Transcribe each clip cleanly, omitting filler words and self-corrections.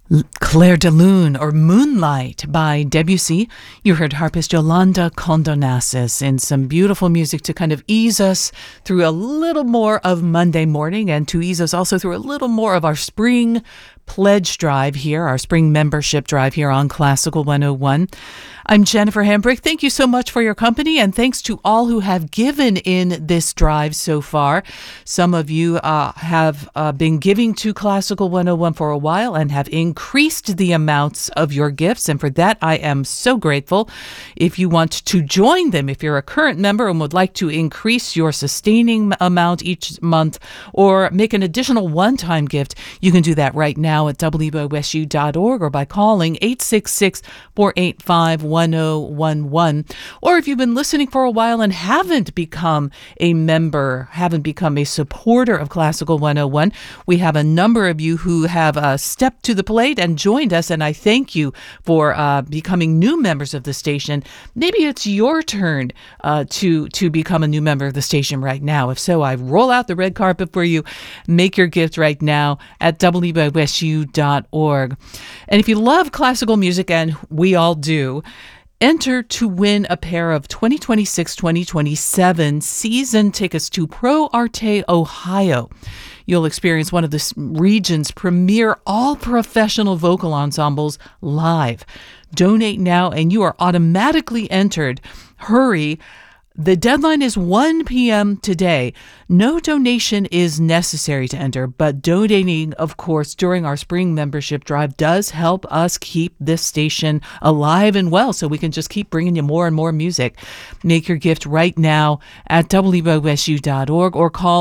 Clair de Lune, or Moonlight by Debussy. You heard harpist Yolanda Condonassis in some beautiful music to kind of ease us through a little more of Monday morning and to ease us also through a little more of our spring pledge drive here, our spring membership drive here on Classical 101. I'm Jennifer Hambrick. Thank you so much for your company, and thanks to all who have given in this drive so far. Some of you have been giving to Classical 101 for a while and have increased the amounts of your gifts, and for that I am so grateful. If you want to join them, if you're a current member and would like to increase your sustaining amount each month or make an additional one-time gift, you can do that right now at wosu.org or by calling 866-485-1011. Or if you've been listening for a while and haven't become a member, haven't become a supporter of Classical 101, we have a number of you who have stepped to the plate and joined us, and I thank you for becoming new members of the station. Maybe it's your turn to become a new member of the station right now. If so, I roll out the red carpet for you. Make your gift right now at wosu.org. And if you love classical music, and we all do, enter to win a pair of 2026-2027 season tickets to Pro Arte Ohio. You'll experience one of the region's premier all-professional vocal ensembles live. Donate now and you are automatically entered. Hurry. The deadline is 1 p.m. today. No donation is necessary to enter, but donating, of course, during our spring membership drive does help us keep this station alive and well, so we can just keep bringing you more and more music. Make your gift right now at wosu.org or call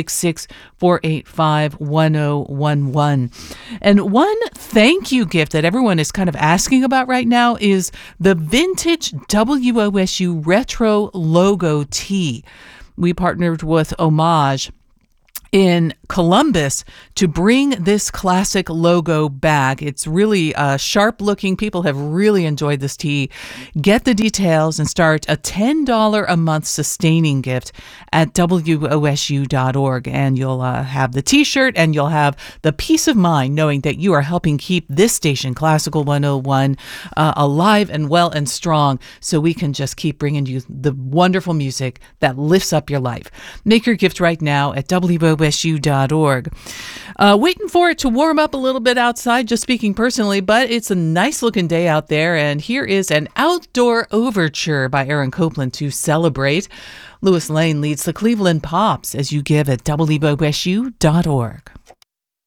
866-485-1011. And one thank you gift that everyone is kind of asking about right now is the vintage WOSU Retro Logo Tee. We partnered with Homage in Columbus to bring this classic logo back. It's really sharp looking. People have really enjoyed this tee. Get the details and start a $10 a month sustaining gift at wosu.org, and you'll have the t-shirt and you'll have the peace of mind knowing that you are helping keep this station, Classical 101, alive and well and strong, so we can just keep bringing you the wonderful music that lifts up your life. Make your gift right now at wosu.org. Waiting for it to warm up a little bit outside, just speaking personally, but it's a nice looking day out there, and here is an outdoor overture by Aaron Copland to celebrate. Lewis Lane leads the Cleveland Pops as you give at wosu.org.